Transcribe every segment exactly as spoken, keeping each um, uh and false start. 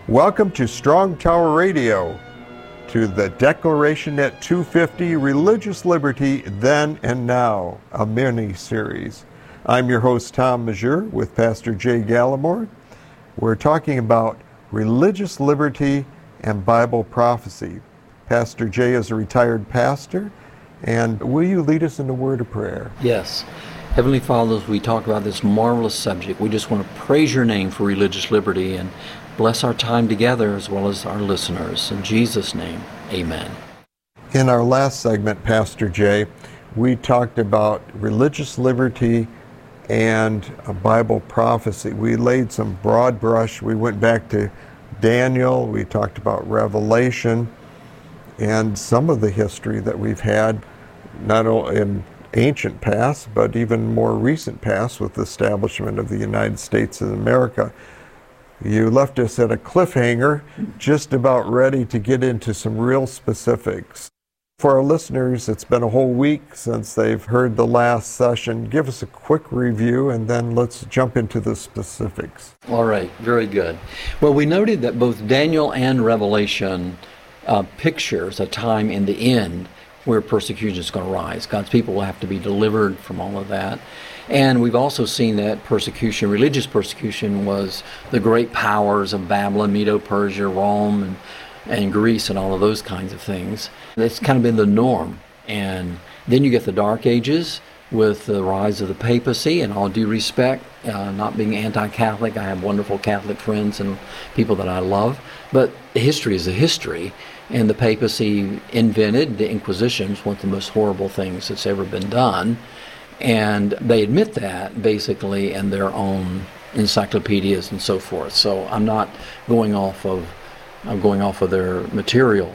Welcome to Strong Tower Radio, to the Declaration at two fifty, Religious Liberty Then and Now, a mini-series. I'm your host, Tom Majeur, with Pastor Jay Gallimore. We're talking about religious liberty and Bible prophecy. Pastor Jay is a retired pastor, and will you lead us in a word of prayer? Yes. Heavenly Father, as we talk about this marvelous subject, we just want to praise your name for religious liberty and bless our time together as well as our listeners. In Jesus' name, amen. In our last segment, Pastor Jay, we talked about religious liberty and a Bible prophecy. We laid some broad brush. We went back to Daniel. We talked about Revelation and some of the history that we've had, not only in ancient past, but even more recent past with the establishment of the United States of America. You left us at a cliffhanger, just about ready to get into some real specifics. For our listeners, it's been a whole week since they've heard the last session. Give us a quick review, and then let's jump into the specifics. All right, very good. Well, we noted that both Daniel and Revelation uh, pictures a time in the end where persecution is going to rise. God's people will have to be delivered from all of that. And we've also seen that persecution, religious persecution, was the great powers of Babylon, Medo-Persia, Rome, and, and Greece, and all of those kinds of things. It's kind of been the norm. And then you get the Dark Ages with the rise of the papacy, and all due respect, uh, not being anti-Catholic, I have wonderful Catholic friends and people that I love, but history is a history. And the papacy invented the Inquisitions, one of the most horrible things that's ever been done. And they admit that, basically, in their own encyclopedias and so forth. So I'm not going off of I'm going off of their material.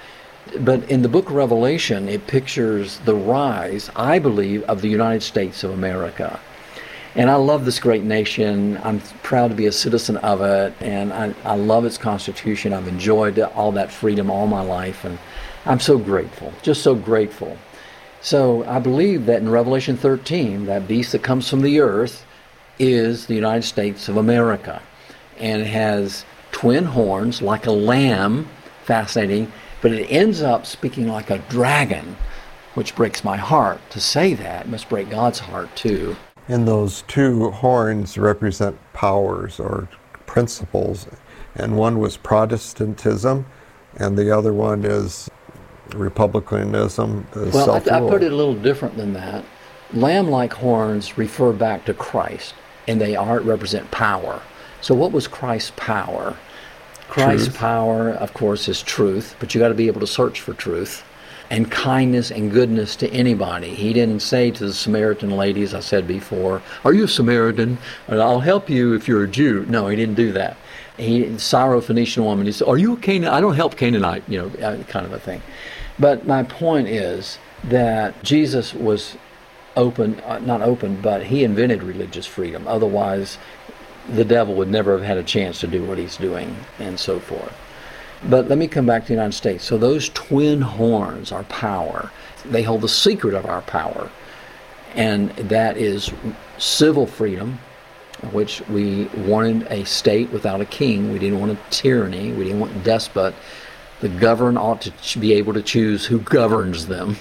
But in the book of Revelation, it pictures the rise, I believe, of the United States of America. And I love this great nation. I'm proud to be a citizen of it, and I, I love its Constitution. I've enjoyed all that freedom all my life, and I'm so grateful, just so grateful. So I believe that in Revelation thirteen, that beast that comes from the earth is the United States of America. And it has twin horns like a lamb, fascinating, but it ends up speaking like a dragon, which breaks my heart to say that. It must break God's heart too. And those two horns represent powers or principles, and one was Protestantism, and the other one is Republicanism, well, I, I put it a little different than that. Lamb-like horns refer back to Christ, and they are represent power. So what was Christ's power? Christ's truth. Power, of course, is truth, but you got to be able to search for truth, and kindness and goodness to anybody. He didn't say to the Samaritan lady, as I said before, "Are you a Samaritan? I'll help you if you're a Jew." No, he didn't do that. He, Syrophoenician woman, he said, "Are you a Canaanite? I don't help Canaanite," you know, kind of a thing. But my point is that Jesus was open, uh, not open, but he invented religious freedom. Otherwise, the devil would never have had a chance to do what he's doing, and so forth. But let me come back to the United States. So those twin horns are power. They hold the secret of our power, and that is civil freedom, which we wanted a state without a king. We didn't want a tyranny. We didn't want a despot. The governed ought to be able to choose who governs them.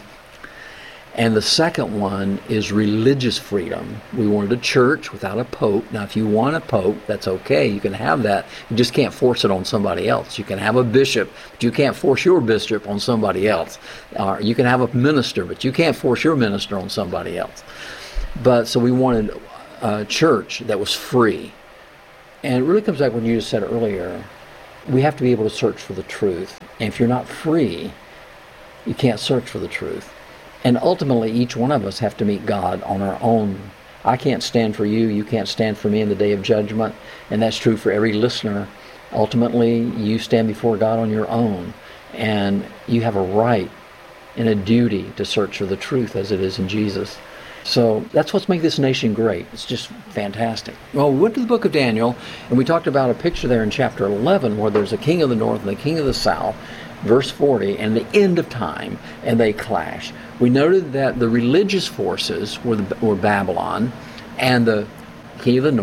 And the second one is religious freedom. We wanted a church without a pope. Now, if you want a pope, that's okay. You can have that. You just can't force it on somebody else. You can have a bishop, but you can't force your bishop on somebody else. Uh, you can have a minister, but you can't force your minister on somebody else. But so we wanted a church that was free. And it really comes back when you just said earlier, we have to be able to search for the truth. And if you're not free, you can't search for the truth. And ultimately, each one of us have to meet God on our own. I can't stand for you. You can't stand for me in the day of judgment. And that's true for every listener. Ultimately, you stand before God on your own. And you have a right and a duty to search for the truth as it is in Jesus. So that's what's made this nation great. It's just fantastic. Well, we went to the book of Daniel, and we talked about a picture there in chapter eleven where there's a king of the north and a king of the south, verse forty, and the end of time, and they clash. We noted that the religious forces were, the, were Babylon, and the king of the north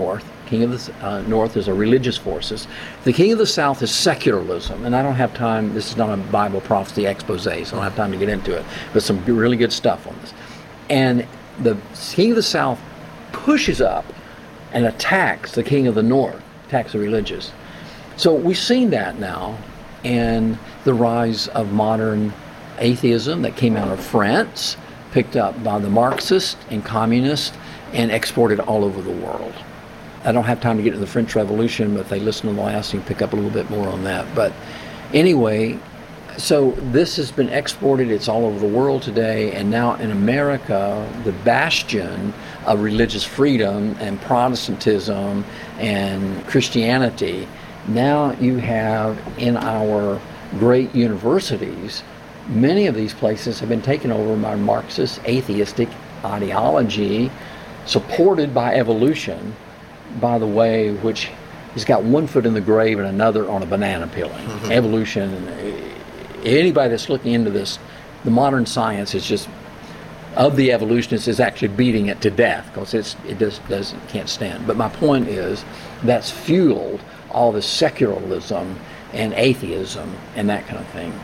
King of the uh, North is a religious forces. The king of the South is secularism, and I don't have time. This is not a Bible prophecy expose, so I don't have time to get into it. But some really good stuff on this. And the king of the South pushes up and attacks the king of the North, attacks the religious. So we've seen that now, and the rise of modern atheism that came out of France, picked up by the Marxists and communists, and exported all over the world. I don't have time to get into the French Revolution, but if they listen to the last, you can pick up a little bit more on that. But anyway, so this has been exported. It's all over the world today, and now in America, the bastion of religious freedom and Protestantism and Christianity, now you have in our great universities, many of these places have been taken over by Marxist atheistic ideology, supported by evolution, by the way, which has got one foot in the grave and another on a banana peeling. Mm-hmm. Evolution, anybody that's looking into this, the modern science is just, of the evolutionists, is actually beating it to death, because it's it just doesn't can't stand. But my point is, that's fueled all this secularism and atheism and that kind of thing.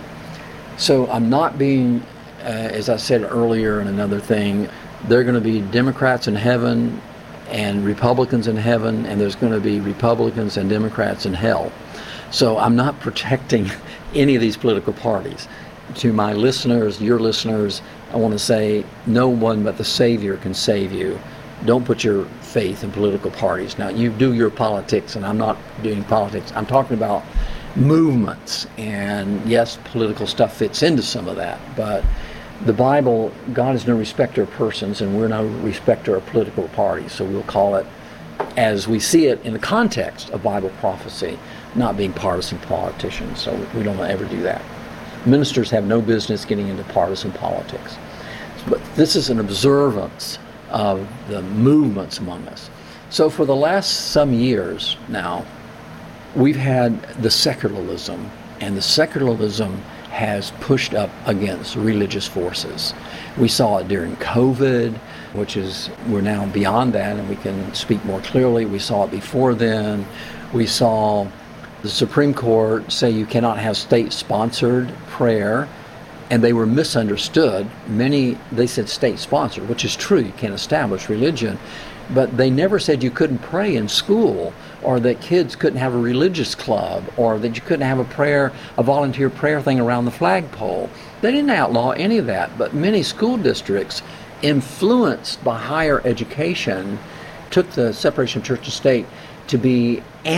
So I'm not being, uh, as I said earlier in another thing, there are going to be Democrats in heaven and Republicans in heaven, and there's going to be Republicans and Democrats in hell. So I'm not protecting any of these political parties. To my listeners, your listeners, I want to say no one but the Savior can save you. Don't put your faith in political parties. Now, you do your politics, and I'm not doing politics. I'm talking about movements, and yes, political stuff fits into some of that, but the Bible, God is no respecter of persons, and we're no respecter of political parties, so we'll call it as we see it in the context of Bible prophecy, not being partisan politicians, so we don't ever do that. Ministers have no business getting into partisan politics. But this is an observance of the movements among us. So for the last some years now, we've had the secularism, and the secularism has pushed up against religious forces. We saw it during COVID, which is, we're now beyond that and we can speak more clearly. We saw it before then. We saw the Supreme Court say you cannot have state-sponsored prayer, and they were misunderstood. Many, they said state-sponsored, which is true, you can't establish religion, but they never said you couldn't pray in school, or that kids couldn't have a religious club, or that you couldn't have a prayer, a volunteer prayer thing around the flagpole. They didn't outlaw any of that, but many school districts, influenced by higher education, took the separation of church and state to be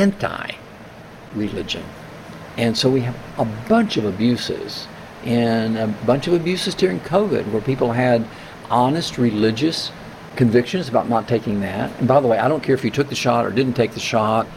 anti-religion. And so we have a bunch of abuses, and a bunch of abuses during COVID, where people had honest religious convictions about not taking that. And by the way, I don't care if you took the shot or didn't take the shot.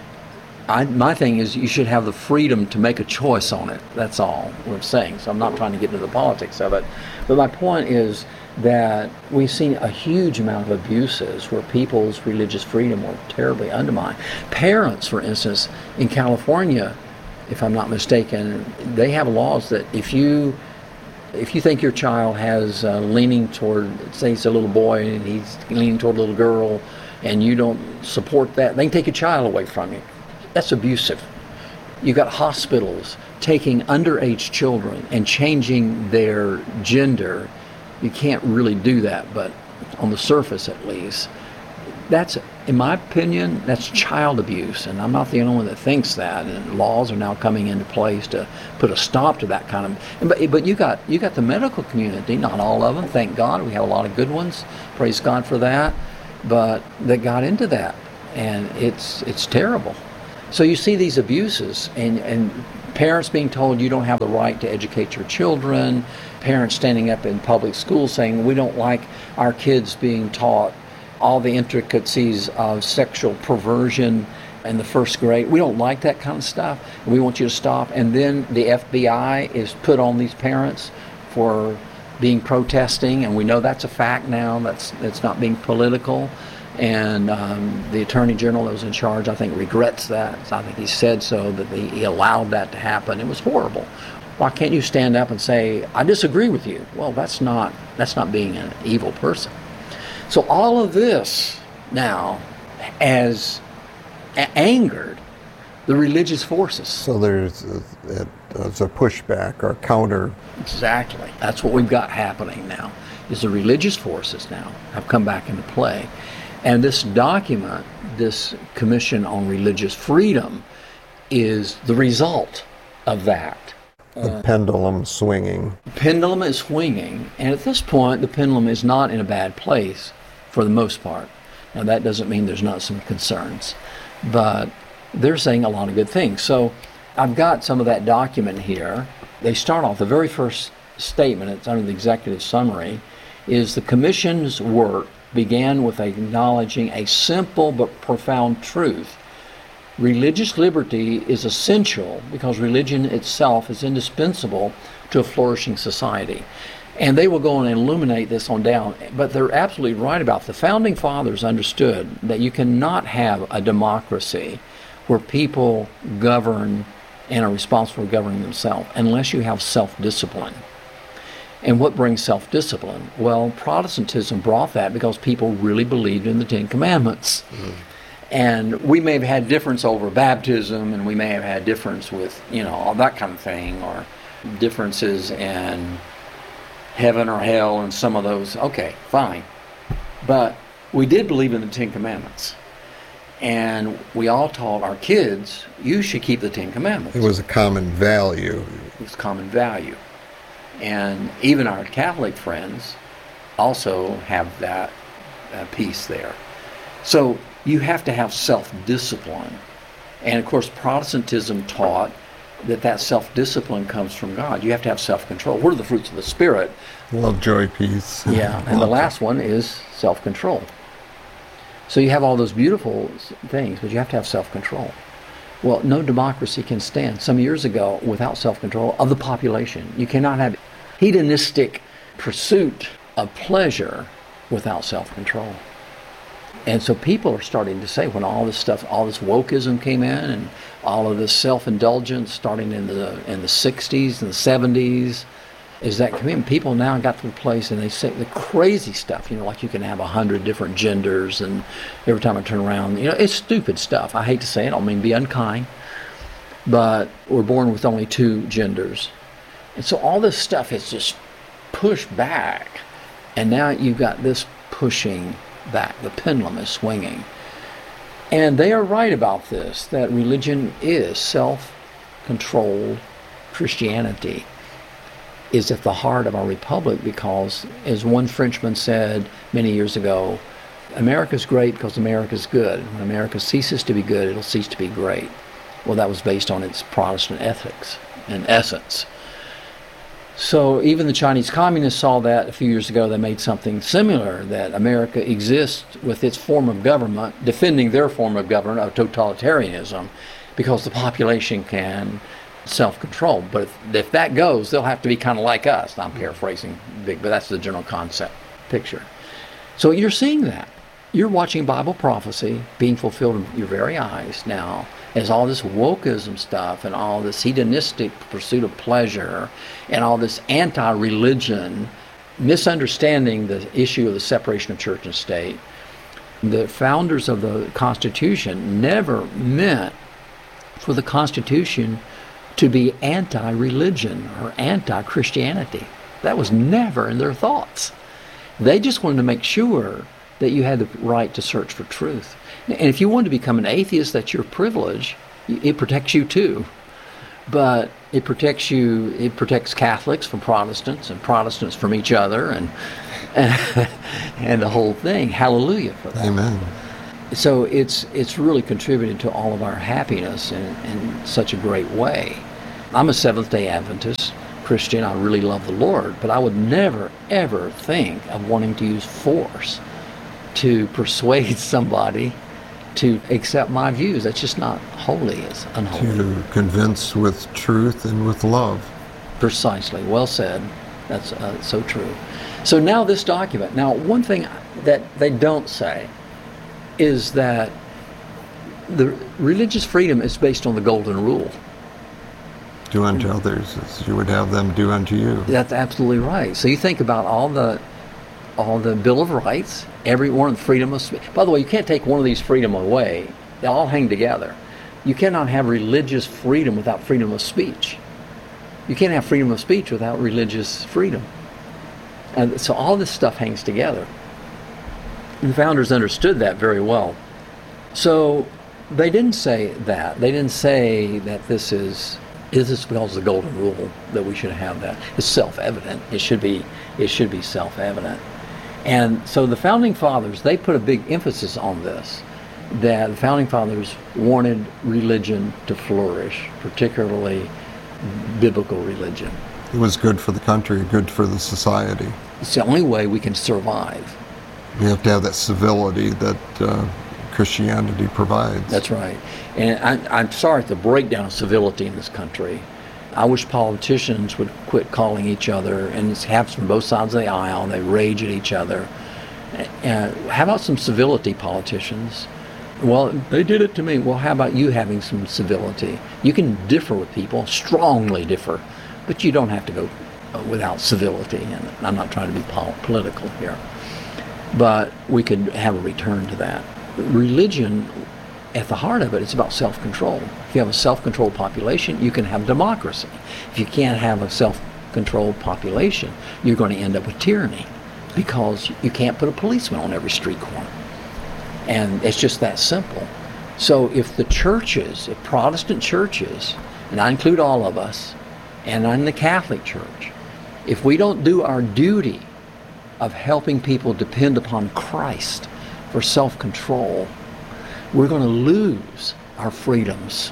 I, my thing is, you should have the freedom to make a choice on it. That's all we're saying. So I'm not trying to get into the politics of it. But my point is that we've seen a huge amount of abuses where people's religious freedom were terribly undermined. Parents, for instance, in California, if I'm not mistaken, they have laws that if you If you think your child has uh, leaning toward, say he's a little boy and he's leaning toward a little girl, and you don't support that, they can take your child away from you. That's abusive. You've got hospitals taking underage children and changing their gender. You can't really do that, but on the surface at least. That's, in my opinion, that's child abuse, and I'm not the only one that thinks that. And laws are now coming into place to put a stop to that kind of. But but you got you got the medical community, not all of them, thank God. We have a lot of good ones, praise God for that. But that got into that, and it's it's terrible. So you see these abuses, and and parents being told you don't have the right to educate your children. Parents standing up in public schools saying we don't like our kids being taught all the intricacies of sexual perversion in the first grade. We don't like that kind of stuff. We want you to stop. And then the F B I is put on these parents for being protesting, and we know that's a fact now. That's that's not being political. And um, the Attorney General that was in charge, I think, regrets that. I think he said so, that he, he allowed that to happen. It was horrible. Why can't you stand up and say, I disagree with you? Well, that's not that's not being an evil person. So all of this now, as a- angered the religious forces. So there's a, there's a pushback or counter. Exactly. That's what we've got happening now, is the religious forces now have come back into play. And this document, this Commission on Religious Freedom, is the result of that. The uh, pendulum swinging. The pendulum is swinging, and at this point, the pendulum is not in a bad place for the most part. Now, that doesn't mean there's not some concerns, but they're saying a lot of good things. So I've got some of that document here. They start off, the very first statement, it's under the executive summary, is the Commission's work began with acknowledging a simple but profound truth. Religious liberty is essential because religion itself is indispensable to a flourishing society. And they will go on and illuminate this on down, but they're absolutely right about it. The Founding Fathers understood that you cannot have a democracy where people govern and are responsible for governing themselves unless you have self-discipline. And what brings self-discipline? Well, Protestantism brought that because people really believed in the Ten Commandments. Mm-hmm. And we may have had difference over baptism, and we may have had difference with, you know, all that kind of thing, or differences in heaven or hell and some of those. Okay, fine. But we did believe in the Ten Commandments. And we all taught our kids, you should keep the Ten Commandments. It was a common value. It was common value. And even our Catholic friends also have that uh, piece there. So you have to have self-discipline. And of course, Protestantism taught that that self-discipline comes from God. You have to have self-control. What are the fruits of the Spirit? Love, joy, peace. Yeah, and the last one is self-control. So you have all those beautiful things, but you have to have self-control. Well, no democracy can stand some years ago without self-control of the population. You cannot have hedonistic pursuit of pleasure without self-control. And so people are starting to say, when all this stuff, all this wokeism came in, and all of this self-indulgence starting in the in the sixties and the seventies, is that commitment. People now got to the place and they say the crazy stuff, you know, like you can have a hundred different genders, and every time I turn around, you know, it's stupid stuff. I hate to say it, I don't mean to be unkind, but we're born with only two genders. And so all this stuff is just pushed back, and now you've got this pushing back. The pendulum is swinging. And they are right about this, that religion is self-controlled. Christianity is at the heart of our republic because, as one Frenchman said many years ago, America's great because America's good. When America ceases to be good, it'll cease to be great. Well, that was based on its Protestant ethics, in essence. So even the Chinese communists saw that a few years ago. They made something similar, that America exists with its form of government, defending their form of government of totalitarianism, because the population can self-control. But if, if that goes, they'll have to be kind of like us. I'm paraphrasing big, but that's the general concept picture. So you're seeing that. You're watching Bible prophecy being fulfilled in your very eyes now, as all this wokeism stuff and all this hedonistic pursuit of pleasure and all this anti-religion, misunderstanding the issue of the separation of church and state. The founders of the Constitution never meant for the Constitution to be anti-religion or anti-Christianity. That was never in their thoughts. They just wanted to make sure that you had the right to search for truth. And if you want to become an atheist, that's your privilege. It protects you too. But it protects you, it protects Catholics from Protestants and Protestants from each other, and and the whole thing. Hallelujah for that. Amen. So it's it's really contributed to all of our happiness in, in such a great way. I'm a Seventh-day Adventist Christian. I really love the Lord, but I would never, ever think of wanting to use force to persuade somebody to accept my views. That's just not holy. It's unholy. To convince with truth and with love. Precisely. Well said. That's uh, so true. So now this document. Now, one thing that they don't say is that the religious freedom is based on the golden rule. Do unto others as you would have them do unto you. That's absolutely right. So you think about all the all the Bill of Rights, every one of the freedom of speech. By the way, you can't take one of these freedom away They all hang together. You cannot have religious freedom without freedom of speech. You can't have freedom of speech without religious freedom. And so all this stuff hangs together. And the founders understood that very well. So they didn't say that. They didn't say that this is, is this because of the golden rule that we should have that. It's self-evident. It should be, it should be self-evident. And so the founding fathers, they put a big emphasis on this, that the founding fathers wanted religion to flourish, particularly biblical religion. It was good for the country, good for the society. It's the only way we can survive. You have to have that civility that uh, Christianity provides. That's right. And I, I'm sorry at the breakdown of civility in this country. I wish politicians would quit calling each other, and it happens from both sides of the aisle. They rage at each other. And how about some civility, politicians? Well, they did it to me. Well, how about you having some civility? You can differ with people, strongly differ, but you don't have to go without civility. And I'm not trying to be pol- political here. But we could have a return to that. Religion, at the heart of it, it's about self-control. If you have a self-controlled population, you can have democracy. If you can't have a self-controlled population, you're going to end up with tyranny, because you can't put a policeman on every street corner. And it's just that simple. So if the churches, if Protestant churches, and I include all of us, and I'm the Catholic Church, if we don't do our duty of helping people depend upon Christ for self-control, we're going to lose our freedoms.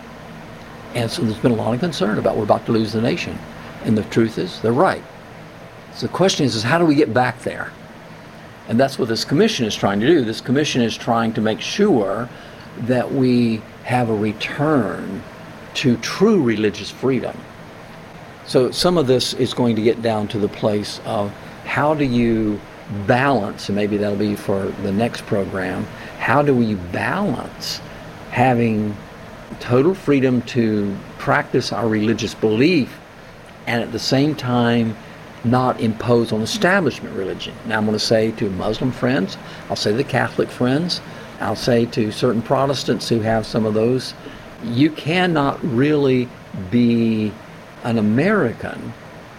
And so there's been a lot of concern about we're about to lose the nation. And the truth is, they're right. So the question is, is how do we get back there? And that's what this commission is trying to do. This commission is trying to make sure that we have a return to true religious freedom. So some of this is going to get down to the place of how do you balance, and maybe that'll be for the next program, how do we balance having total freedom to practice our religious belief and at the same time not impose on establishment religion. Now I'm going to say to Muslim friends, I'll say to the Catholic friends, I'll say to certain Protestants who have some of those, you cannot really be an American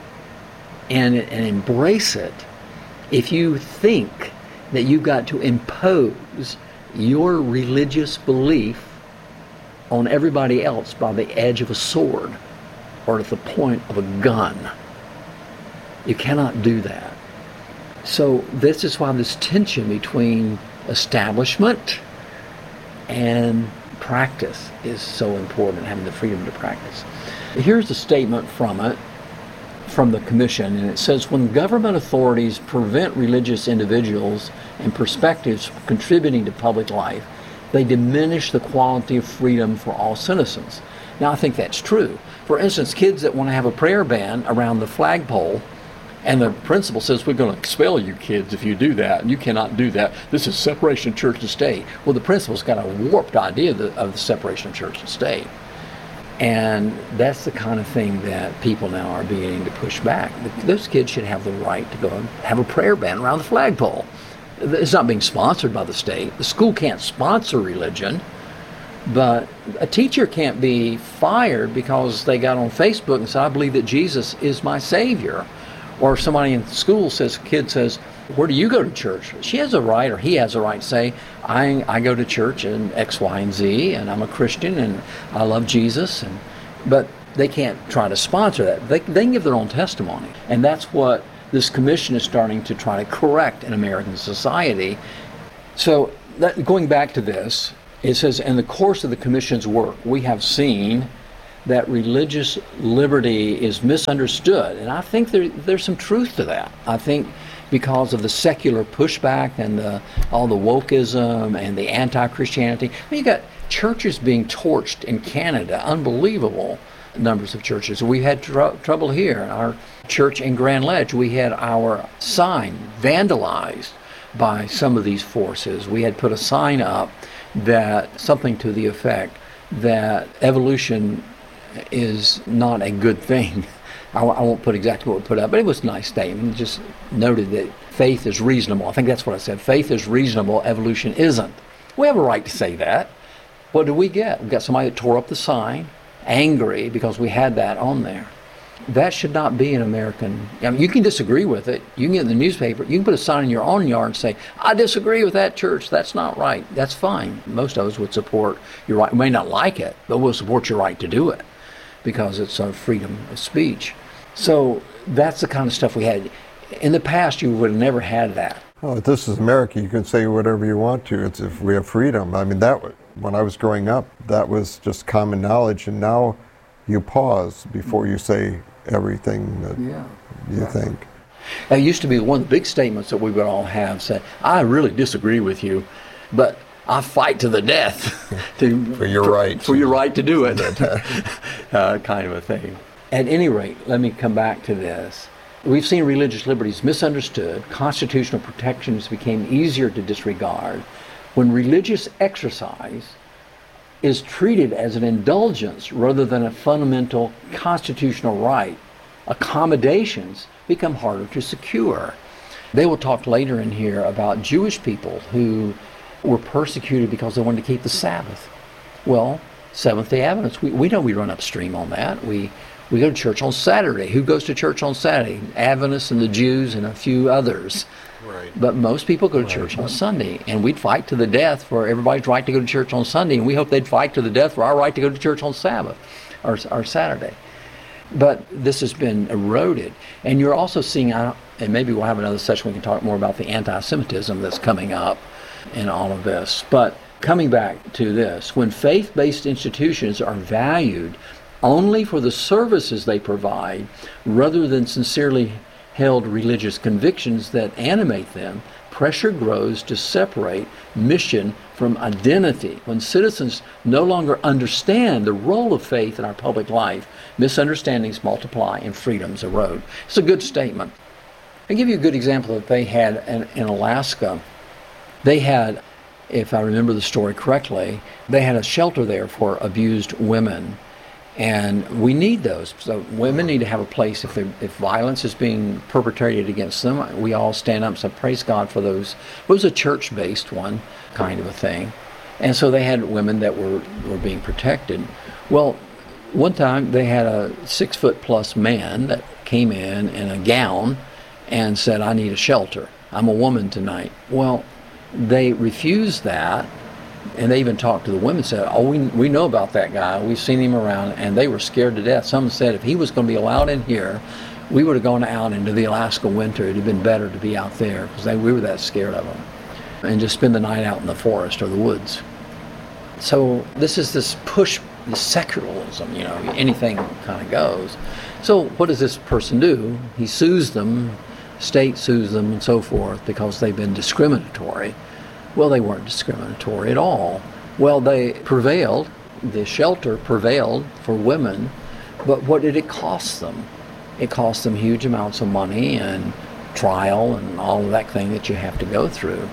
and, and embrace it if you think that you've got to impose your religious belief on everybody else by the edge of a sword or at the point of a gun. You cannot do that. So this is why this tension between establishment and practice is so important, having the freedom to practice. Here's a statement from it, from the commission, and it says, when government authorities prevent religious individuals and perspectives from contributing to public life, they diminish the quality of freedom for all citizens. Now, I think that's true. For instance, kids that want to have a prayer band around the flagpole, and the principal says, we're going to expel you kids if you do that, and you cannot do that. This is separation of church and state. Well, the principal's got a warped idea of the, of the separation of church and state. And that's the kind of thing that people now are beginning to push back. Those kids should have the right to go and have a prayer band around the flagpole. It's not being sponsored by the state. The school can't sponsor religion, but a teacher can't be fired because they got on Facebook and said, I believe that Jesus is my Savior. Or if somebody in school says, kid says, where do you go to church? She has a right, or he has a right to say, I I go to church in X, Y, and Z, and I'm a Christian, and I love Jesus. And but they can't try to sponsor that. They, they can give their own testimony. And that's what this commission is starting to try to correct in American society. So that, going back to this, it says, in the course of the commission's work, we have seen that religious liberty is misunderstood. And I think there, there's some truth to that. I think because of the secular pushback and the, all the wokeism and the anti-Christianity. I mean, you got churches being torched in Canada, unbelievable numbers of churches. We had tr- trouble here. Our church in Grand Ledge, we had our sign vandalized by some of these forces. We had put a sign up that, something to the effect that evolution is not a good thing. I, w- I won't put exactly what we put up, but it was a nice statement. It just noted that faith is reasonable. I think that's what I said. Faith is reasonable, evolution isn't. We have a right to say that. What did we get? We got somebody that tore up the sign, angry because we had that on there. That should not be an American. I mean, you can disagree with it. You can get in the newspaper. You can put a sign in your own yard and say, I disagree with that church. That's not right. That's fine. Most of us would support your right. We may not like it, but we'll support your right to do it because it's a freedom of speech. So that's the kind of stuff we had. In the past, you would have never had that. Oh, this is America. You can say whatever you want to. It's if we have freedom. I mean, that when I was growing up, that was just common knowledge, and now you pause before you say everything that yeah. you think. It used to be one of the big statements that we would all have, say, I really disagree with you, but I fight to the death to, for your for, right. For your right to do it, uh, kind of a thing. At any rate, let me come back to this. We've seen religious liberties misunderstood. Constitutional protections became easier to disregard. When religious exercise is treated as an indulgence rather than a fundamental constitutional right, accommodations become harder to secure. They will talk later in here about Jewish people who were persecuted because they wanted to keep the Sabbath. Well, Seventh-day Adventists, we, we know we run upstream on that. We we go to church on Saturday. Who goes to church on Saturday? Adventists and the Jews and a few others. Right. But most people go to church on Sunday, and we'd fight to the death for everybody's right to go to church on Sunday, and we hope they'd fight to the death for our right to go to church on Sabbath or, or Saturday. But this has been eroded. And you're also seeing, and maybe we'll have another session we can talk more about the anti-Semitism that's coming up in all of this. But coming back to this, when faith-based institutions are valued only for the services they provide rather than sincerely held religious convictions that animate them, pressure grows to separate mission from identity. When citizens no longer understand the role of faith in our public life, misunderstandings multiply and freedoms erode. It's a good statement. I'll give you a good example that they had in, in Alaska. They had, if I remember the story correctly, they had a shelter there for abused women. And we need those. So women need to have a place if if violence is being perpetrated against them. We all stand up and say, praise God for those. It was a church-based one, kind of a thing. And so they had women that were, were being protected. Well, one time they had a six-foot-plus man that came in in a gown and said, I need a shelter. I'm a woman tonight. Well, they refused that. And they even talked to the women and said, oh, we, we know about that guy. We've seen him around. And they were scared to death. Some said if he was going to be allowed in here, we would have gone out into the Alaska winter. It would have been better to be out there because we were that scared of him. And just spend the night out in the forest or the woods. So this is this push, this secularism, you know, anything kind of goes. So what does this person do? He sues them, state sues them and so forth because they've been discriminatory. Well, they weren't discriminatory at all. Well, they prevailed. The shelter prevailed for women, but what did it cost them? It cost them huge amounts of money and trial and all of that thing that you have to go through.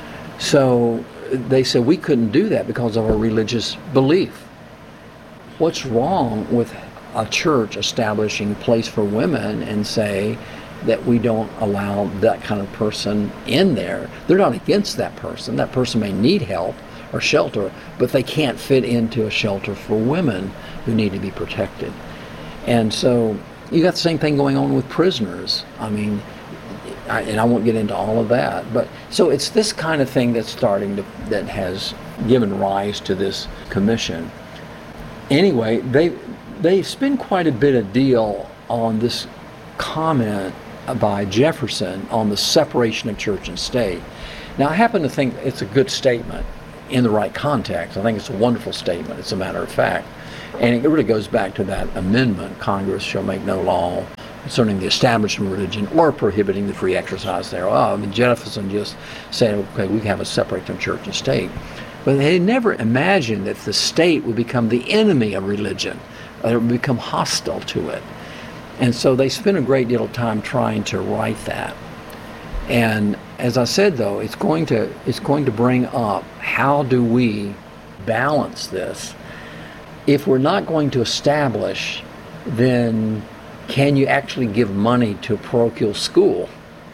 So they said we couldn't do that because of our religious belief. What's wrong with a church establishing a place for women and say that we don't allow that kind of person in there? They're not against that person. That person may need help or shelter, but they can't fit into a shelter for women who need to be protected. And so you got the same thing going on with prisoners. I mean, I, and I won't get into all of that, but so it's this kind of thing that's starting to, that has given rise to this commission. Anyway, they they spend quite a bit of deal on this comment by Jefferson on the separation of church and state. Now, I happen to think it's a good statement in the right context. I think it's a wonderful statement, as a matter of fact. And it really goes back to that amendment, Congress shall make no law concerning the establishment of religion or prohibiting the free exercise thereof. And Jefferson just said, okay, we have a separation of church and state. But they never imagined that the state would become the enemy of religion, or it would become hostile to it. And so they spent a great deal of time trying to write that. And as I said, though, it's going to it's going to bring up how do we balance this. If we're not going to establish, then can you actually give money to a parochial school?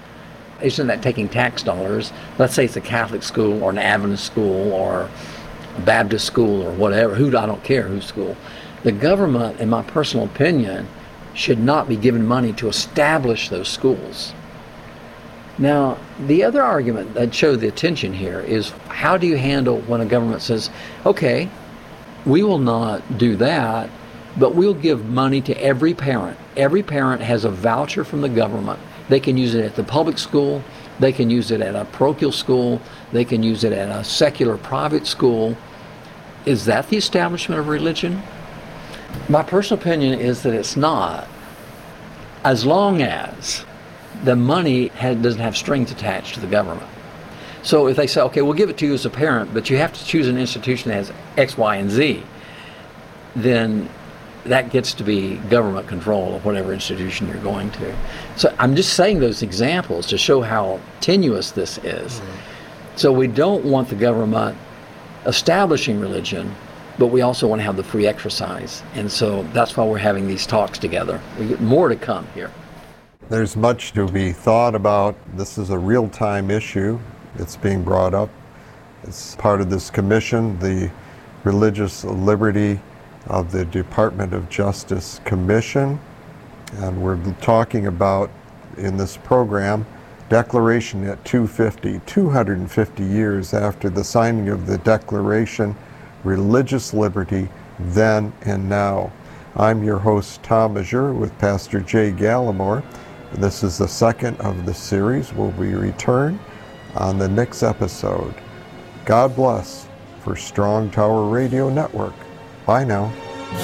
Isn't that taking tax dollars? Let's say it's a Catholic school or an Adventist school or Baptist school or whatever, who I don't care whose school. The government, in my personal opinion, should not be given money to establish those schools. Now, the other argument that showed the attention here is, how do you handle when a government says, okay, we will not do that, but we'll give money to every parent. Every parent has a voucher from the government. They can use it at the public school, they can use it at a parochial school, they can use it at a secular private school. Is that the establishment of religion? My personal opinion is that it's not, as long as the money has, doesn't have strings attached to the government. So if they say, okay, we'll give it to you as a parent, but you have to choose an institution that has X, Y, and Z, then that gets to be government control of whatever institution you're going to. So I'm just saying those examples to show how tenuous this is. Mm-hmm. So we don't want the government establishing religion, but we also want to have the free exercise. And so that's why we're having these talks together. We get more to come here. There's much to be thought about. This is a real-time issue. It's being brought up. It's part of this commission, the Religious Liberty of the Department of Justice Commission. And we're talking about, in this program, Declaration at two fifty, two hundred fifty years after the signing of the Declaration, religious liberty then and now. I'm your host, Tom Azure, with Pastor Jay Gallimore. This is the second of the series. We'll be return on the next episode. God bless for Strong Tower Radio Network. Bye now.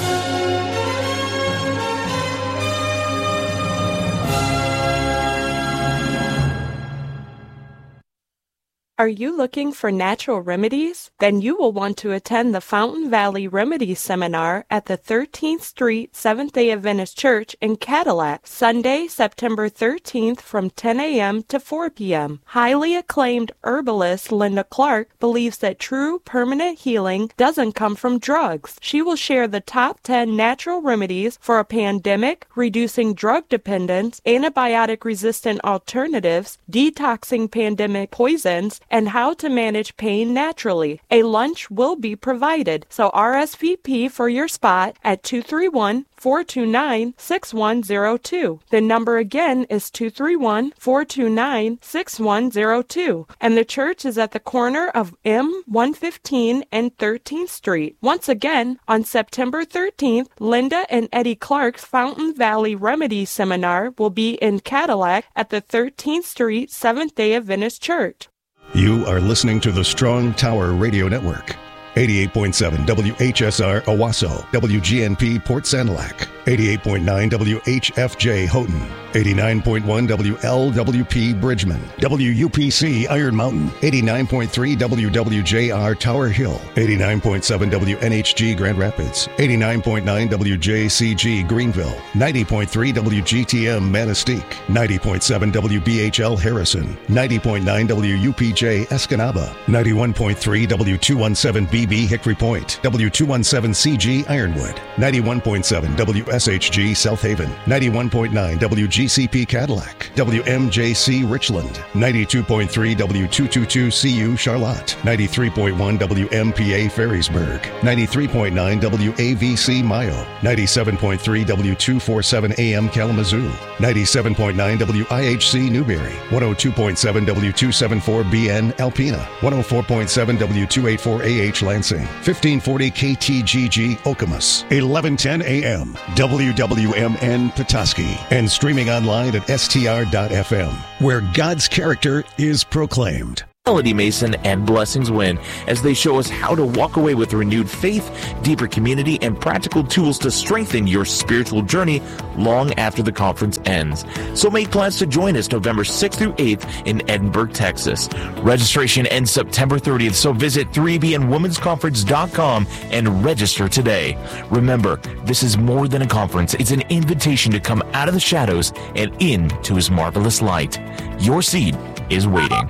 Are you looking for natural remedies? Then you will want to attend the Fountain Valley Remedies Seminar at the thirteenth Street Seventh-day Adventist Church in Cadillac, Sunday, September thirteenth from ten a.m. to four p.m. Highly acclaimed herbalist Linda Clark believes that true permanent healing doesn't come from drugs. She will share the top ten natural remedies for a pandemic, reducing drug dependence, antibiotic-resistant alternatives, detoxing pandemic poisons, and how to manage pain naturally. A lunch will be provided, so R S V P for your spot at two three one, four two nine, six one zero two. The number again is two three one, four two nine, six one zero two, and the church is at the corner of M one fifteen and thirteenth Street. Once again, on September thirteenth, Linda and Eddie Clark's Fountain Valley Remedy Seminar will be in Cadillac at the thirteenth Street Seventh-day Adventist Church. You are listening to the Strong Tower Radio Network. eighty-eight point seven W H S R Owasso, W G N P Port Sanilac, eighty-eight point nine W H F J Houghton, eighty-nine point one W L W P Bridgman, W U P C Iron Mountain, eighty-nine point three W W J R Tower Hill, eighty-nine point seven W N H G Grand Rapids, eighty-nine point nine W J C G Greenville, ninety point three W G T M Manistee, ninety point seven W B H L Harrison, ninety point nine W U P J Escanaba, ninety-one point three W two seventeen B B Hickory Point, W two seventeen C G Ironwood, ninety-one point seven W S H G South Haven, ninety-one point nine W G C P Cadillac, W M J C Richland, ninety-two point three W two twenty-two C U Charlotte, ninety-three point one W M P A Ferrisburg, ninety-three point nine W A V C Mayo, ninety-seven point three W two forty-seven A M Kalamazoo, ninety-seven point nine W I H C Newberry, one oh two point seven W two seventy-four B N Alpena, one oh four point seven W two eighty-four A H Lansing, fifteen forty K T G G Okemos, eleven ten A M W W M N Petoskey, and streaming online at S T R dot F M, where God's character is proclaimed. Melody Mason and Blessings Win, as they show us how to walk away with renewed faith, deeper community, and practical tools to strengthen your spiritual journey long after the conference ends. So make plans to join us November sixth through eighth in Edinburgh, Texas. Registration ends September thirtieth, so visit three B N Women's Conference dot com and register today. Remember, this is more than a conference. It's an invitation to come out of the shadows and into His marvelous light. Your seed is waiting.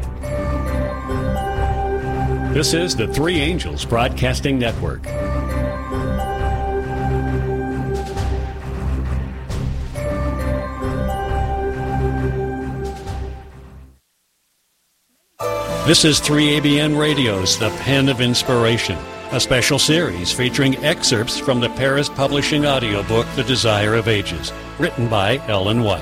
This is the Three Angels Broadcasting Network. This is three A B N Radio's The Pen of Inspiration, a special series featuring excerpts from the Paris Publishing audiobook The Desire of Ages, written by Ellen White.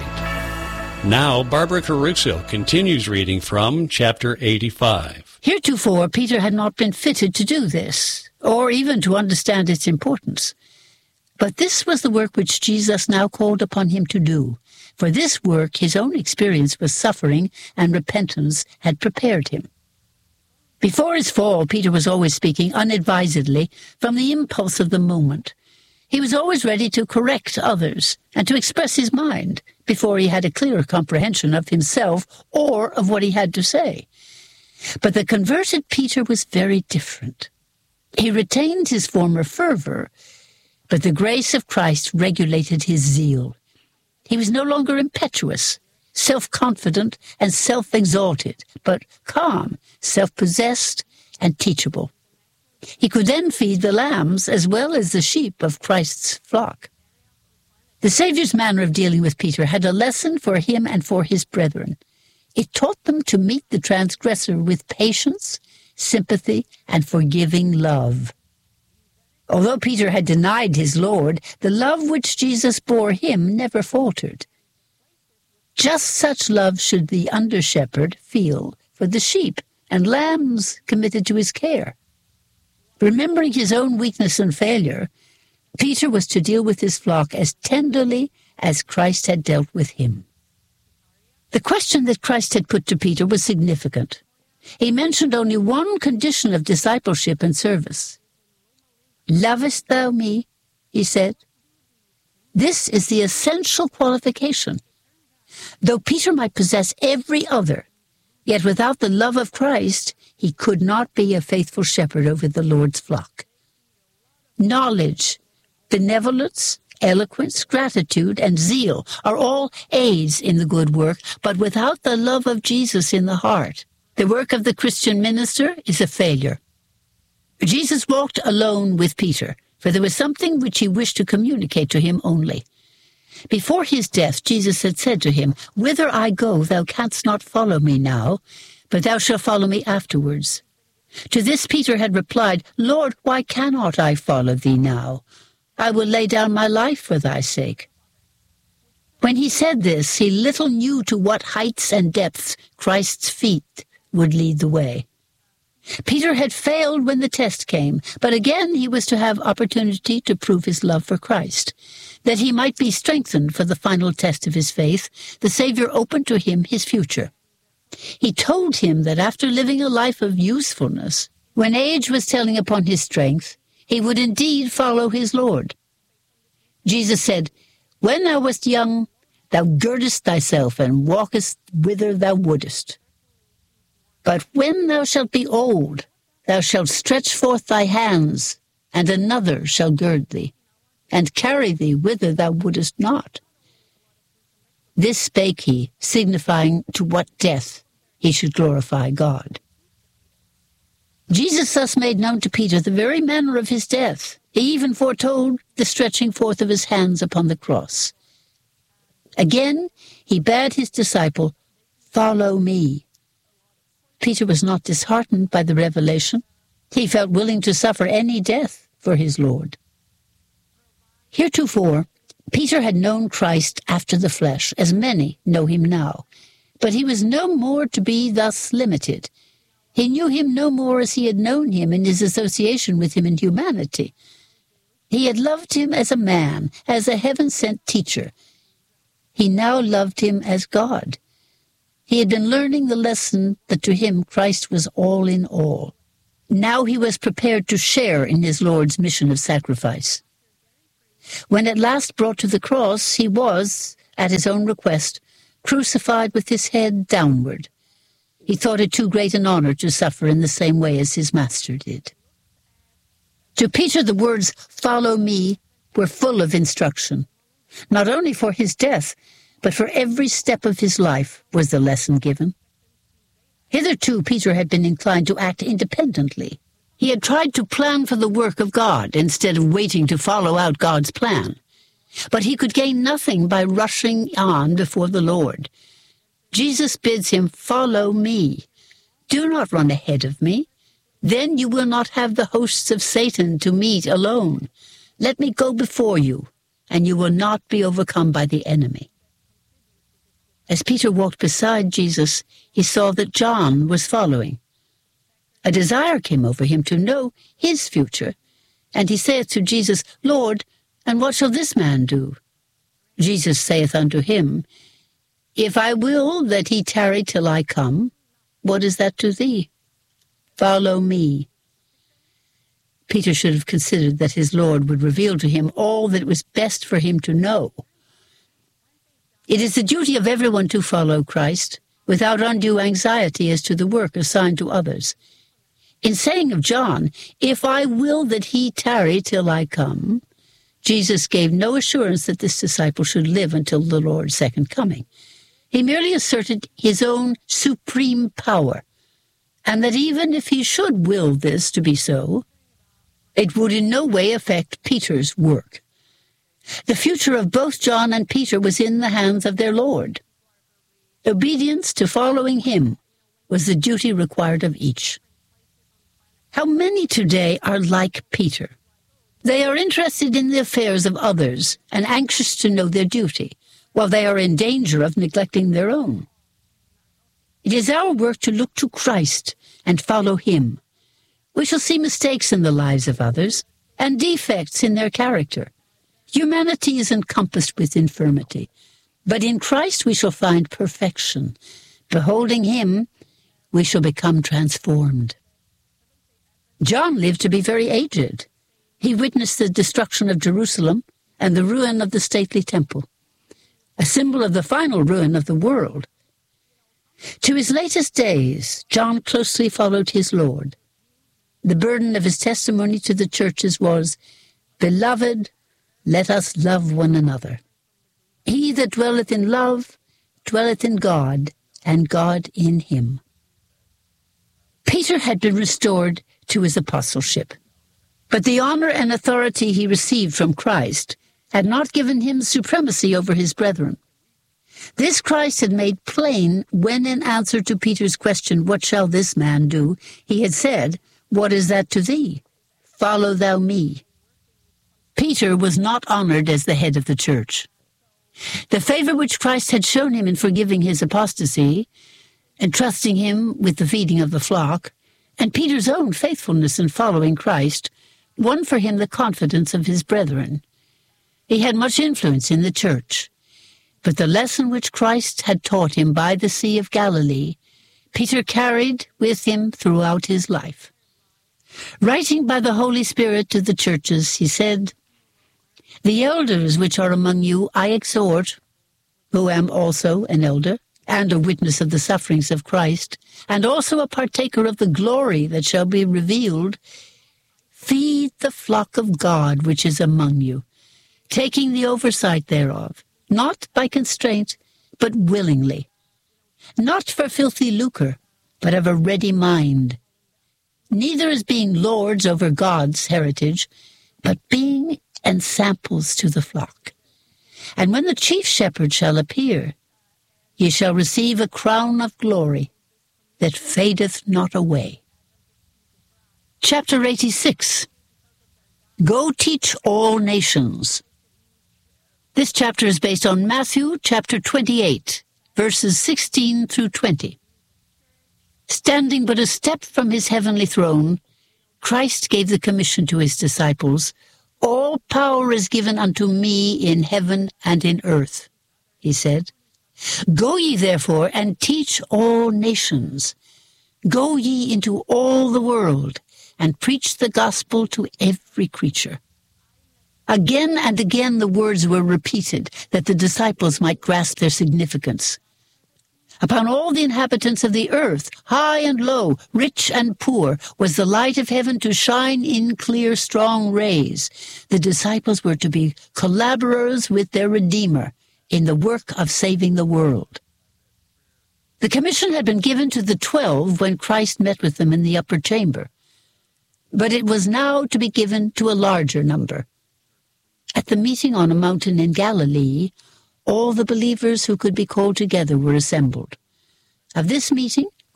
Now, Barbara Caruso continues reading from chapter eighty-five. Heretofore, Peter had not been fitted to do this, or even to understand its importance. But this was the work which Jesus now called upon him to do. For this work, his own experience with suffering and repentance had prepared him. Before his fall, Peter was always speaking unadvisedly from the impulse of the moment. He was always ready to correct others and to express his mind before he had a clear comprehension of himself or of what he had to say. But the converted Peter was very different. He retained his former fervor, but the grace of Christ regulated his zeal. He was no longer impetuous, self-confident, and self-exalted, but calm, self-possessed, and teachable. He could then feed the lambs as well as the sheep of Christ's flock. The Saviour's manner of dealing with Peter had a lesson for him and for his brethren. It taught them to meet the transgressor with patience, sympathy, and forgiving love. Although Peter had denied his Lord, the love which Jesus bore him never faltered. Just such love should the under-shepherd feel for the sheep and lambs committed to his care. Remembering his own weakness and failure, Peter was to deal with his flock as tenderly as Christ had dealt with him. The question that Christ had put to Peter was significant. He mentioned only one condition of discipleship and service. "Lovest thou me?" he said. This is the essential qualification. Though Peter might possess every other, yet without the love of Christ, he could not be a faithful shepherd over the Lord's flock. Knowledge, benevolence, eloquence, gratitude, and zeal are all aids in the good work, but without the love of Jesus in the heart, the work of the Christian minister is a failure. Jesus walked alone with Peter, for there was something which he wished to communicate to him only. Before his death, Jesus had said to him, "Whither I go, thou canst not follow me now, but thou shalt follow me afterwards." To this Peter had replied, "Lord, why cannot I follow thee now? I will lay down my life for thy sake." When he said this, he little knew to what heights and depths Christ's feet would lead the way. Peter had failed when the test came, but again he was to have opportunity to prove his love for Christ. That he might be strengthened for the final test of his faith, the Savior opened to him his future. He told him that after living a life of usefulness, when age was telling upon his strength, he would indeed follow his Lord. Jesus said, "When thou wast young, thou girdest thyself and walkest whither thou wouldest. But when thou shalt be old, thou shalt stretch forth thy hands, and another shall gird thee, and carry thee whither thou wouldest not." This spake he, signifying to what death he should glorify God. Jesus thus made known to Peter the very manner of his death. He even foretold the stretching forth of his hands upon the cross. Again he bade his disciple, "Follow me." Peter was not disheartened by the revelation. He felt willing to suffer any death for his Lord. Heretofore, Peter had known Christ after the flesh, as many know him now. But he was no more to be thus limited. He knew him no more as he had known him in his association with him in humanity. He had loved him as a man, as a heaven-sent teacher. He now loved him as God. He had been learning the lesson that to him Christ was all in all. Now he was prepared to share in his Lord's mission of sacrifice. When at last brought to the cross, he was, at his own request, crucified with his head downward. He thought it too great an honor to suffer in the same way as his master did. To Peter the words, "Follow me," were full of instruction. Not only for his death, but for every step of his life was the lesson given. Hitherto Peter had been inclined to act independently. He had tried to plan for the work of God instead of waiting to follow out God's plan. But he could gain nothing by rushing on before the Lord. Jesus bids him, "Follow me." Do not run ahead of me. Then you will not have the hosts of Satan to meet alone. Let me go before you, and you will not be overcome by the enemy." As Peter walked beside Jesus, he saw that John was following. A desire came over him to know his future, and he saith to Jesus, "Lord, and what shall this man do?" Jesus saith unto him, "If I will that he tarry till I come, what is that to thee? Follow me." Peter should have considered that his Lord would reveal to him all that it was best for him to know. It is the duty of everyone to follow Christ, without undue anxiety as to the work assigned to others. In saying of John, "If I will that he tarry till I come," Jesus gave no assurance that this disciple should live until the Lord's second coming. He merely asserted his own supreme power, and that even if he should will this to be so, it would in no way affect Peter's work. The future of both John and Peter was in the hands of their Lord. Obedience to following him was the duty required of each. How many today are like Peter? They are interested in the affairs of others and anxious to know their duty, while they are in danger of neglecting their own. It is our work to look to Christ and follow him. We shall see mistakes in the lives of others and defects in their character. Humanity is encompassed with infirmity, but in Christ we shall find perfection. Beholding him, we shall become transformed. John lived to be very aged. He witnessed the destruction of Jerusalem and the ruin of the stately temple, a symbol of the final ruin of the world. To his latest days, John closely followed his Lord. The burden of his testimony to the churches was, "Beloved, let us love one another. He that dwelleth in love dwelleth in God, and God in him." Peter had been restored to his apostleship, but the honor and authority he received from Christ had not given him supremacy over his brethren. This Christ had made plain when, in answer to Peter's question, "What shall this man do?" he had said, "What is that to thee? Follow thou me." Peter was not honored as the head of the church. The favor which Christ had shown him in forgiving his apostasy, entrusting him with the feeding of the flock, and Peter's own faithfulness in following Christ, won for him the confidence of his brethren. He had much influence in the church, but the lesson which Christ had taught him by the Sea of Galilee, Peter carried with him throughout his life. Writing by the Holy Spirit to the churches, he said, "The elders which are among you I exhort, who am also an elder, and a witness of the sufferings of Christ, and also a partaker of the glory that shall be revealed, feed the flock of God which is among you, taking the oversight thereof, not by constraint, but willingly, not for filthy lucre, but of a ready mind, neither as being lords over God's heritage, but being ensamples to the flock. And when the chief shepherd shall appear, ye shall receive a crown of glory that fadeth not away." Chapter eighty-six. Go teach all nations. This chapter is based on Matthew chapter twenty-eight, verses sixteen through twenty. Standing but a step from his heavenly throne, Christ gave the commission to his disciples, "All power is given unto me in heaven and in earth," he said. "Go ye therefore and teach all nations. Go ye into all the world and preach the gospel to every creature." Again and again the words were repeated that the disciples might grasp their significance. Upon all the inhabitants of the earth, high and low, rich and poor, was the light of heaven to shine in clear, strong rays. The disciples were to be collaborators with their Redeemer in the work of saving the world. The commission had been given to the twelve when Christ met with them in the upper chamber, but it was now to be given to a larger number. At the meeting on a mountain in Galilee, all the believers who could be called together were assembled. Of this meeting,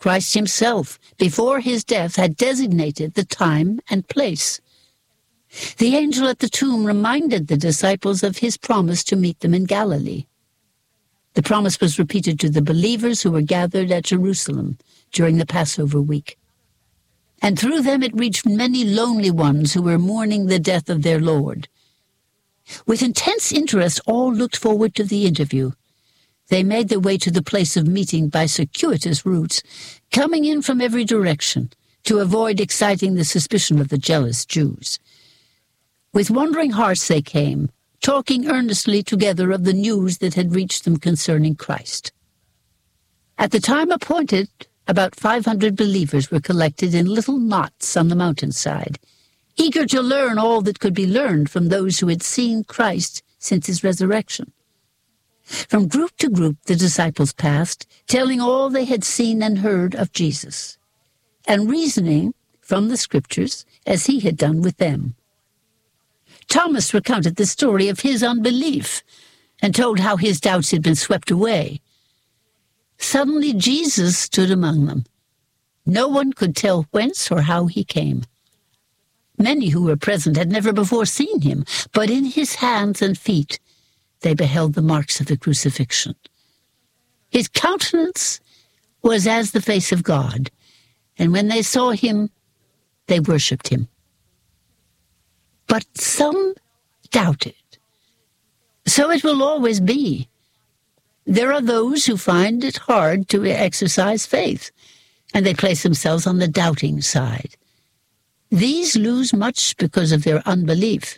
Christ himself, before his death, had designated the time and place. The angel at the tomb reminded the disciples of his promise to meet them in Galilee. The promise was repeated to the believers who were gathered at Jerusalem during the Passover week. And through them it reached many lonely ones who were mourning the death of their Lord. With intense interest, all looked forward to the interview. They made their way to the place of meeting by circuitous routes, coming in from every direction to avoid exciting the suspicion of the jealous Jews. With wondering hearts they came, talking earnestly together of the news that had reached them concerning Christ. At the time appointed, about five hundred believers were collected in little knots on the mountainside, eager to learn all that could be learned from those who had seen Christ since his resurrection. From group to group the disciples passed, telling all they had seen and heard of Jesus, and reasoning from the Scriptures as he had done with them. Thomas recounted the story of his unbelief and told how his doubts had been swept away. Suddenly Jesus stood among them. No one could tell whence or how he came. Many who were present had never before seen him, but in his hands and feet they beheld the marks of the crucifixion. His countenance was as the face of God, and when they saw him, they worshipped him. But some doubted. So it will always be. There are those who find it hard to exercise faith, and they place themselves on the doubting side. These lose much because of their unbelief.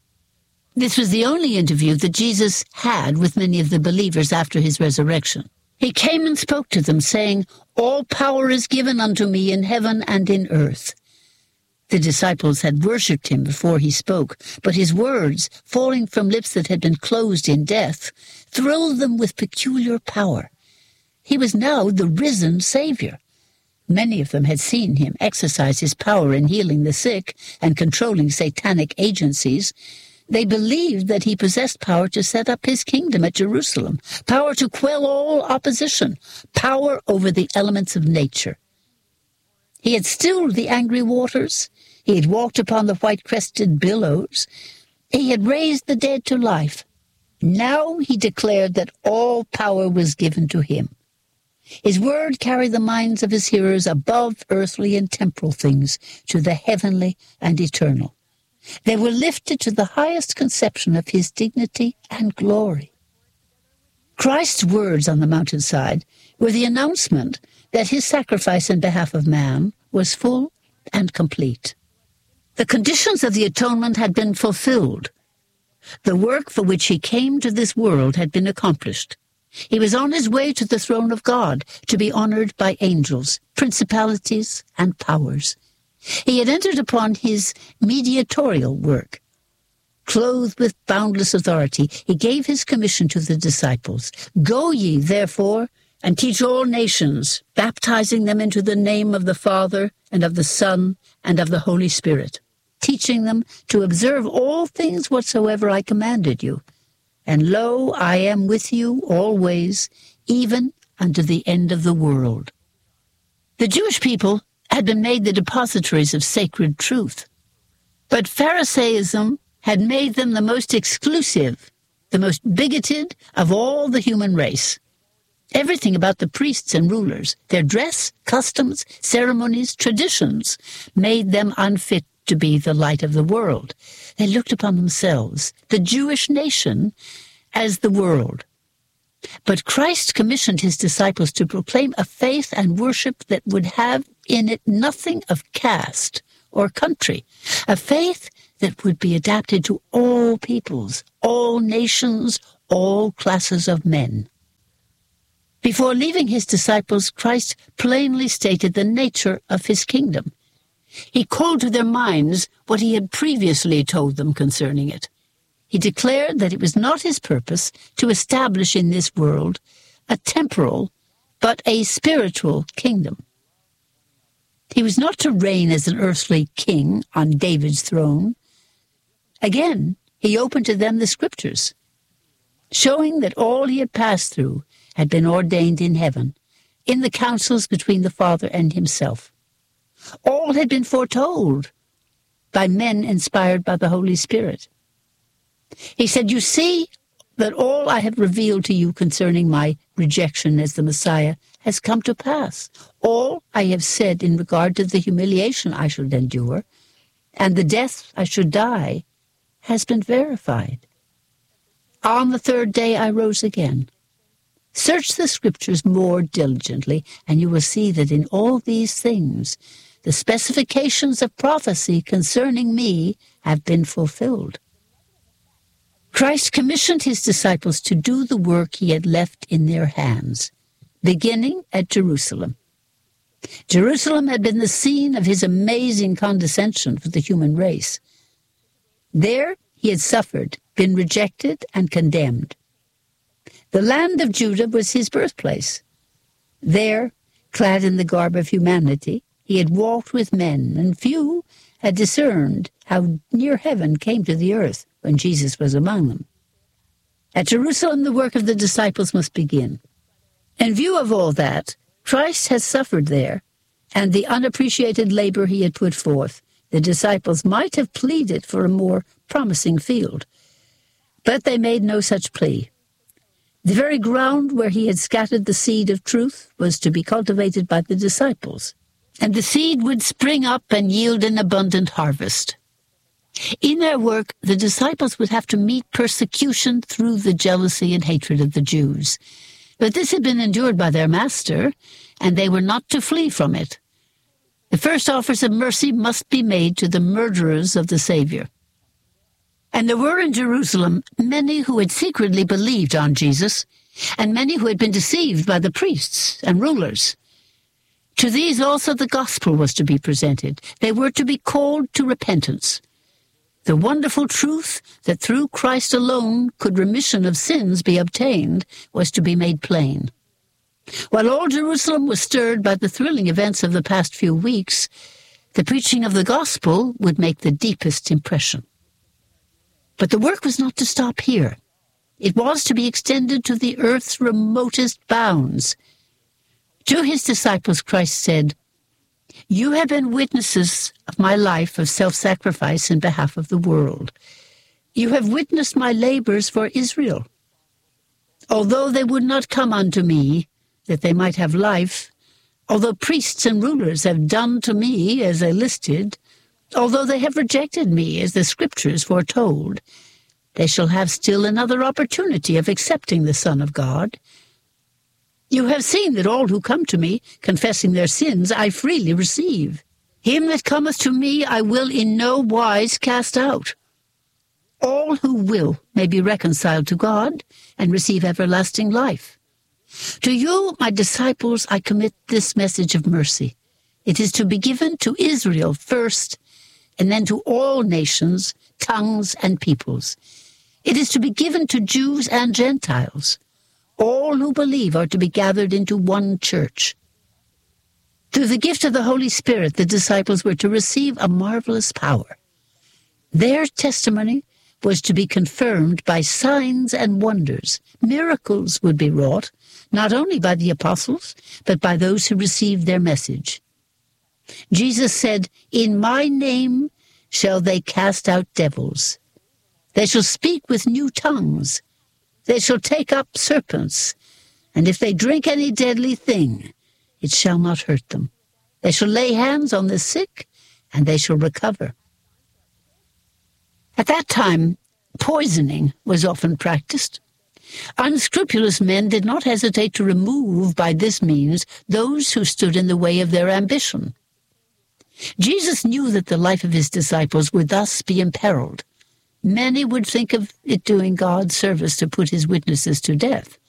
This was the only interview that Jesus had with many of the believers after his resurrection. He came and spoke to them, saying, "All power is given unto me in heaven and in earth." The disciples had worshipped him before he spoke, but his words, falling from lips that had been closed in death, thrilled them with peculiar power. He was now the risen Savior. Many of them had seen him exercise his power in healing the sick and controlling satanic agencies. They believed that he possessed power to set up his kingdom at Jerusalem, power to quell all opposition, power over the elements of nature. He had stilled the angry waters. He had walked upon the white-crested billows. He had raised the dead to life. Now he declared that all power was given to him. His word carried the minds of his hearers above earthly and temporal things to the heavenly and eternal. They were lifted to the highest conception of his dignity and glory. Christ's words on the mountainside were the announcement that his sacrifice in behalf of man was full and complete. The conditions of the atonement had been fulfilled. The work for which he came to this world had been accomplished. He was on his way to the throne of God to be honored by angels, principalities, and powers. He had entered upon his mediatorial work. Clothed with boundless authority, he gave his commission to the disciples. "Go ye, therefore, and teach all nations, baptizing them into the name of the Father, and of the Son, and of the Holy Spirit, teaching them to observe all things whatsoever I commanded you. And lo, I am with you always, even unto the end of the world." The Jewish people had been made the depositories of sacred truth, but Pharisaism had made them the most exclusive, the most bigoted of all the human race. Everything about the priests and rulers, their dress, customs, ceremonies, traditions, made them unfit to be the light of the world. They looked upon themselves, the Jewish nation, as the world. But Christ commissioned his disciples to proclaim a faith and worship that would have in it nothing of caste or country, a faith that would be adapted to all peoples, all nations, all classes of men. Before leaving his disciples, Christ plainly stated the nature of his kingdom. He called to their minds what he had previously told them concerning it. He declared that it was not his purpose to establish in this world a temporal, but a spiritual kingdom. He was not to reign as an earthly king on David's throne. Again, he opened to them the Scriptures, showing that all he had passed through had been ordained in heaven, in the councils between the Father and himself. All had been foretold by men inspired by the Holy Spirit. He said, "You see that all I have revealed to you concerning my rejection as the Messiah has come to pass. All I have said in regard to the humiliation I should endure and the death I should die has been verified. On the third day I rose again. Search the Scriptures more diligently, and you will see that in all these things the specifications of prophecy concerning me have been fulfilled." Christ commissioned his disciples to do the work he had left in their hands, beginning at Jerusalem. Jerusalem had been the scene of his amazing condescension for the human race. There he had suffered, been rejected, and condemned. The land of Judah was his birthplace. There, clad in the garb of humanity, he had walked with men, and few had discerned how near heaven came to the earth when Jesus was among them. At Jerusalem, the work of the disciples must begin. In view of all that, Christ has suffered there, and the unappreciated labor he had put forth, the disciples might have pleaded for a more promising field. But they made no such plea. The very ground where he had scattered the seed of truth was to be cultivated by the disciples, and the seed would spring up and yield an abundant harvest. In their work, the disciples would have to meet persecution through the jealousy and hatred of the Jews. But this had been endured by their master, and they were not to flee from it. The first offers of mercy must be made to the murderers of the Savior. And there were in Jerusalem many who had secretly believed on Jesus, and many who had been deceived by the priests and rulers. To these also the gospel was to be presented. They were to be called to repentance. The wonderful truth that through Christ alone could remission of sins be obtained was to be made plain. While all Jerusalem was stirred by the thrilling events of the past few weeks, the preaching of the gospel would make the deepest impression. But the work was not to stop here. It was to be extended to the earth's remotest bounds. To his disciples, Christ said, "You have been witnesses of my life of self-sacrifice in behalf of the world. You have witnessed my labors for Israel. Although they would not come unto me, that they might have life, although priests and rulers have done to me as they listed, although they have rejected me as the Scriptures foretold, they shall have still another opportunity of accepting the Son of God. You have seen that all who come to me, confessing their sins, I freely receive. Him that cometh to me I will in no wise cast out. All who will may be reconciled to God and receive everlasting life. To you, my disciples, I commit this message of mercy. It is to be given to Israel first, and then to all nations, tongues, and peoples. It is to be given to Jews and Gentiles. All who believe are to be gathered into one church. Through the gift of the Holy Spirit, the disciples were to receive a marvelous power. Their testimony was to be confirmed by signs and wonders. Miracles would be wrought, not only by the apostles, but by those who received their message. Jesus said, "In my name shall they cast out devils. They shall speak with new tongues. They shall take up serpents, and if they drink any deadly thing, it shall not hurt them. They shall lay hands on the sick, and they shall recover." At that time, poisoning was often practiced. Unscrupulous men did not hesitate to remove by this means those who stood in the way of their ambition. Jesus knew that the life of his disciples would thus be imperiled. Many would think of it doing God service to put his witnesses to death.